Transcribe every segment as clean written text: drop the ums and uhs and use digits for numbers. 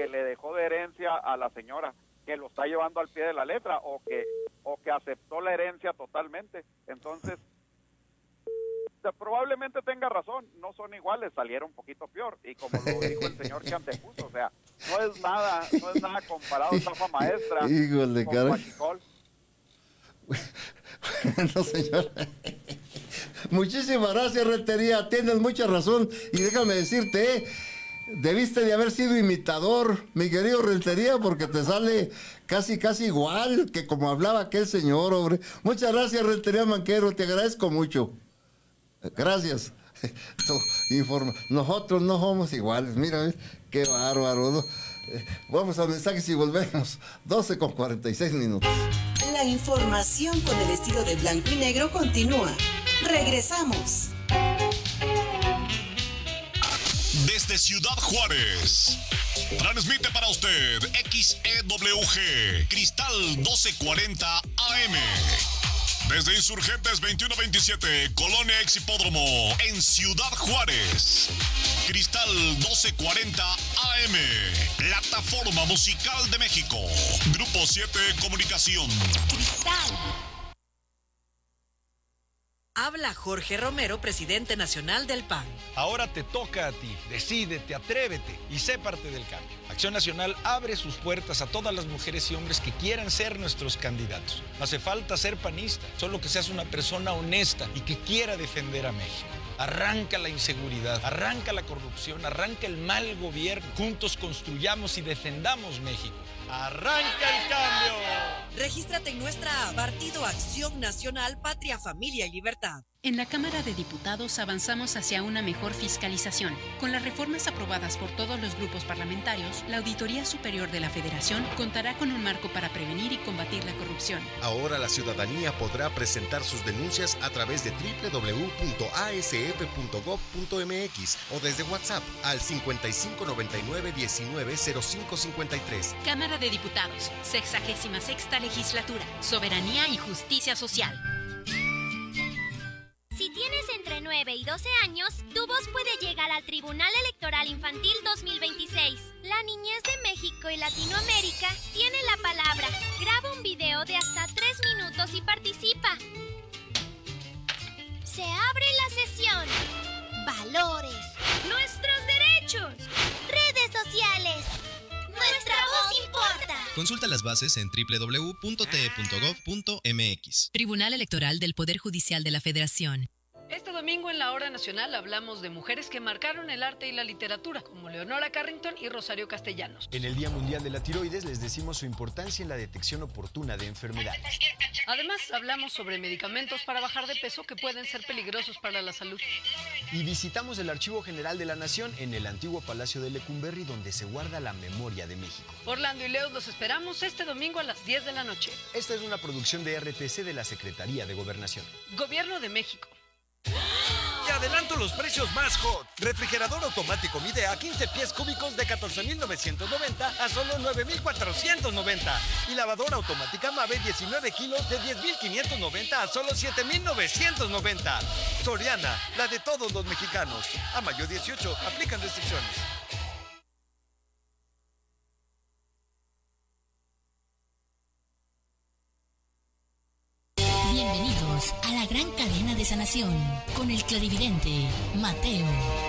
que le dejó de herencia a la señora, que lo está llevando al pie de la letra, o que aceptó la herencia totalmente. Entonces, probablemente tenga razón, no son iguales, salieron un poquito peor, y como lo dijo el señor que antepuso, o sea, no es nada comparado a estafa maestra. Híjole, con cara. Huachicol. No, señor. Muchísimas gracias, Rentería, tienes mucha razón, y déjame decirte, debiste de haber sido imitador, mi querido Rentería, porque te sale casi igual que como hablaba aquel señor, hombre. Muchas gracias, Rentería Manquero, te agradezco mucho. Gracias. Nosotros no somos iguales, mira, qué bárbaro, ¿no? Vamos a mensajes y volvemos. 12:46. La información con el estilo de blanco y negro continúa. Regresamos. Desde Ciudad Juárez, transmite para usted XEWG Cristal 1240 AM. Desde Insurgentes 2127, Colonia Ex Hipódromo, en Ciudad Juárez. Cristal 1240 AM, Plataforma Musical de México. Grupo 7 Comunicación. Cristal. Habla Jorge Romero, presidente nacional del PAN. Ahora te toca a ti. Decídete, atrévete y sé parte del cambio. Acción Nacional abre sus puertas a todas las mujeres y hombres que quieran ser nuestros candidatos. No hace falta ser panista, solo que seas una persona honesta y que quiera defender a México. Arranca la inseguridad, arranca la corrupción, arranca el mal gobierno. Juntos construyamos y defendamos México. ¡Arranca el cambio! Regístrate en nuestra app, Partido Acción Nacional, Patria, Familia y Libertad. En la Cámara de Diputados avanzamos hacia una mejor fiscalización. Con las reformas aprobadas por todos los grupos parlamentarios, la Auditoría Superior de la Federación contará con un marco para prevenir y combatir la corrupción. Ahora la ciudadanía podrá presentar sus denuncias a través de www.asf.gov.mx o desde WhatsApp al 5599-190553. Cámara de Diputados, 66ª Legislatura, Soberanía y Justicia Social. Si tienes entre 9 y 12 años, tu voz puede llegar al Tribunal Electoral Infantil 2026. La niñez de México y Latinoamérica tiene la palabra. Graba un video de hasta 3 minutos y participa. Se abre la sesión. Valores. Nuestros derechos. Redes sociales. Nuestra voz importa. Consulta las bases en www.te.gov.mx. Tribunal Electoral del Poder Judicial de la Federación. Este domingo en La Hora Nacional hablamos de mujeres que marcaron el arte y la literatura, como Leonora Carrington y Rosario Castellanos. En el Día Mundial de la Tiroides les decimos su importancia en la detección oportuna de enfermedades. Además, hablamos sobre medicamentos para bajar de peso que pueden ser peligrosos para la salud. Y visitamos el Archivo General de la Nación en el antiguo Palacio de Lecumberri, donde se guarda la memoria de México. Orlando y Leo los esperamos este domingo a las 10 de la noche. Esta es una producción de RTC de la Secretaría de Gobernación. Gobierno de México. Te adelanto los precios más hot. Refrigerador automático Midea 15 pies cúbicos de 14,990 a solo 9,490. Y lavadora automática Mave 19 kilos de 10,590 a solo 7,990. Soriana, la de todos los mexicanos. A mayo 18, aplican restricciones. Bienvenidos a la gran cadena de sanación con el clarividente Mateo.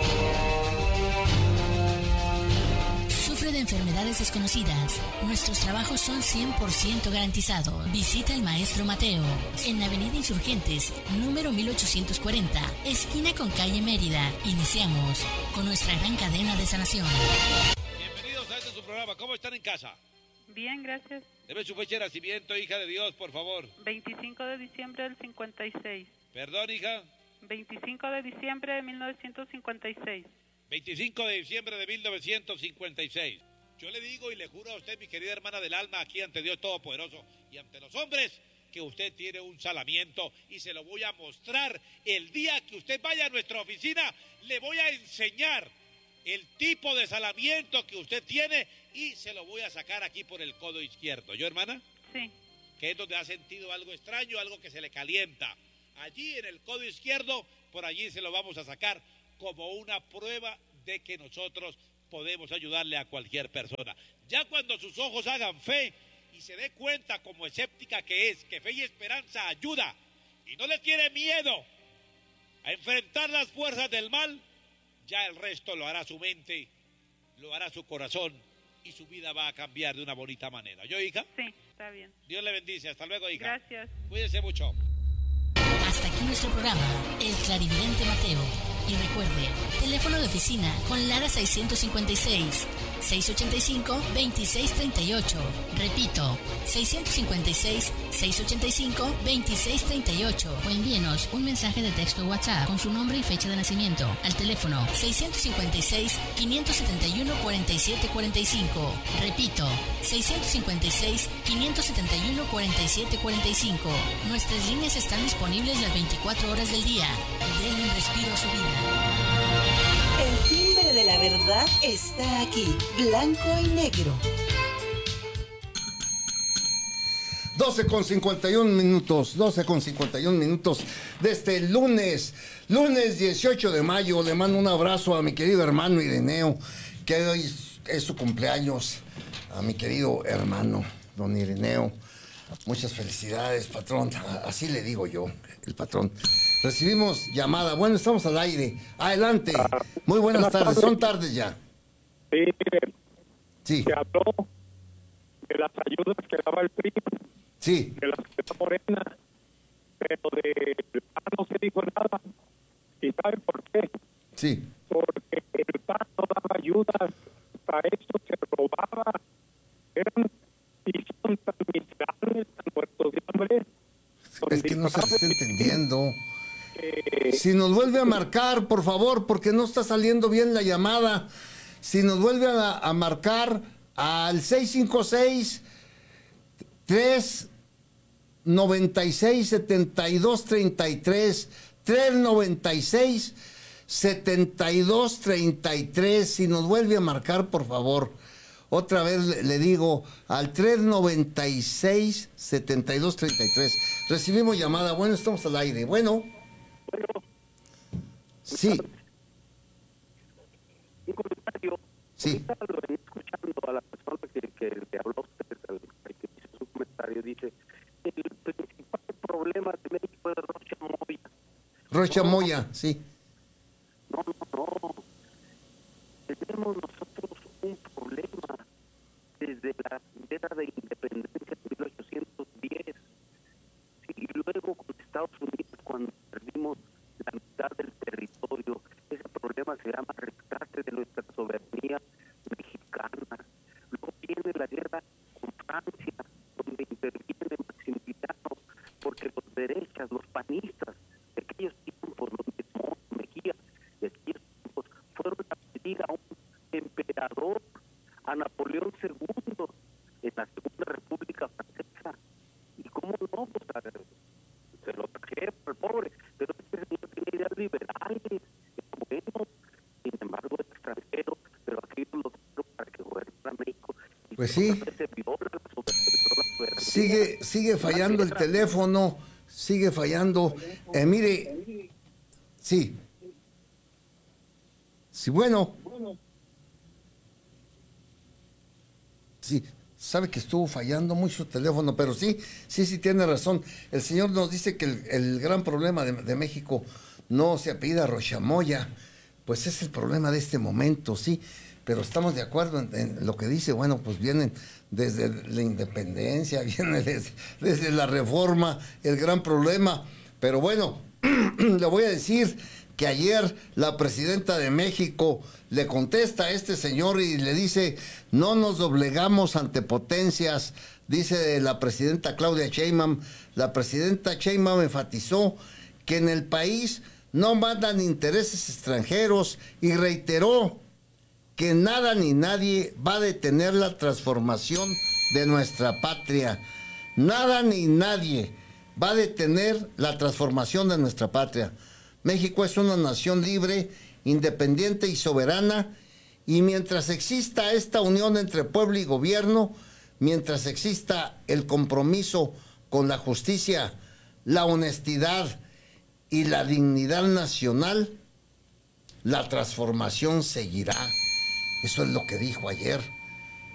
Sufre de enfermedades desconocidas. Nuestros trabajos son 100% garantizados. Visita al maestro Mateo en la avenida Insurgentes, número 1840, esquina con calle Mérida. Iniciamos con nuestra gran cadena de sanación. Bienvenidos a este su programa. ¿Cómo están en casa? Bien, gracias. Debe su fecha de nacimiento, hija de Dios, por favor. 25 de diciembre del 56. Perdón, hija. 25 de diciembre de 1956. 25 de diciembre de 1956. Yo le digo y le juro a usted, mi querida hermana del alma, aquí ante Dios Todopoderoso y ante los hombres, que usted tiene un salamiento y se lo voy a mostrar el día que usted vaya a nuestra oficina. Le voy a enseñar el tipo de salamiento que usted tiene y se lo voy a sacar aquí por el codo izquierdo. ¿Yo, hermana? Sí. Que es donde ha sentido algo extraño, algo que se le calienta. Allí en el codo izquierdo, por allí se lo vamos a sacar como una prueba de que nosotros podemos ayudarle a cualquier persona. Ya cuando sus ojos hagan fe y se dé cuenta como escéptica que es, que fe y esperanza ayuda y no le tiene miedo a enfrentar las fuerzas del mal, ya el resto lo hará su mente, lo hará su corazón y su vida va a cambiar de una bonita manera. ¿Yo, hija? Sí, está bien. Dios le bendice. Hasta luego, hija. Gracias. Cuídese mucho. Hasta aquí nuestro programa, El Clarividente Mateo. Y recuerde, teléfono de oficina con Lara 656-685-2638. Repito, 656-685-2638. O envíenos un mensaje de texto o WhatsApp con su nombre y fecha de nacimiento al teléfono 656-571-4745. Repito, 656-571-4745. Nuestras líneas están disponibles las 24 horas del día. Denle un respiro a su vida. El timbre de la verdad está aquí, blanco y negro. 12:51 minutos de este lunes 18 de mayo. Le mando un abrazo a mi querido hermano Ireneo, que hoy es su cumpleaños. A mi querido hermano, don Ireneo. Muchas felicidades, patrón. Así le digo yo, el patrón. Recibimos llamada. Bueno, estamos al aire. Adelante. Muy buenas tardes. Son tardes ya. Sí, mire. Sí. Se habló de las ayudas que daba el PRI. Sí. De las que da Morena. Pero de no se dijo nada. ¿Y sabe por qué? Sí. Porque el PAN no daba ayudas. Para eso se robaba. Eran y son tan miserables, tan muertos de hambre. Es que no se está entendiendo. Si nos vuelve a marcar, por favor, porque no está saliendo bien la llamada. Si nos vuelve a marcar al 656-396-7233, 396-7233. Si nos vuelve a marcar, por favor. Otra vez le digo al 396-7233. Recibimos llamada. Bueno, estamos al aire. Bueno. Sí. Un comentario. Sí. Ahorita lo venía escuchando a la persona que le habló a usted, al que hizo su comentario. Dice, el principal problema de México es Rocha Moya. Rocha Moya, sí. No. Tenemos nosotros un problema desde la guerra de independencia de 1810. Sí, y luego con Estados Unidos, cuando perdimos la mitad del territorio, ese problema se llama rescate de nuestra soberanía mexicana. Luego viene la guerra con Francia, donde interviene Maximiliano, porque los derechas, los panistas de aquellos tiempos, los Mejía, de aquellos tiempos, fueron a pedir a un emperador, a Napoleón II, en la Segunda República Francesa. ¿Y cómo no? Pues se lo trajeron al pobre, pero este señor tiene ideas liberales, es bueno, sin embargo es extranjero, pero aquellos lo trajeron para que gobernara México. Pues sí. Sigue fallando el teléfono, sigue fallando. Mire, sí. Sí, bueno. Sí, sabe que estuvo fallando mucho el teléfono, pero sí tiene razón. El señor nos dice que el gran problema de México no se apellida Rocha Moya. Pues es el problema de este momento, sí. Pero estamos de acuerdo en lo que dice. Bueno, pues vienen desde la independencia, viene desde la reforma, el gran problema. Pero bueno, le voy a decir que ayer la presidenta de México le contesta a este señor y le dice, no nos doblegamos ante potencias, dice la presidenta Claudia Sheinbaum. La presidenta Sheinbaum enfatizó que en el país no mandan intereses extranjeros y reiteró que nada ni nadie va a detener la transformación de nuestra patria. Nada ni nadie va a detener la transformación de nuestra patria. México es una nación libre, independiente y soberana, y mientras exista esta unión entre pueblo y gobierno, mientras exista el compromiso con la justicia, la honestidad y la dignidad nacional, la transformación seguirá. Eso es lo que dijo ayer.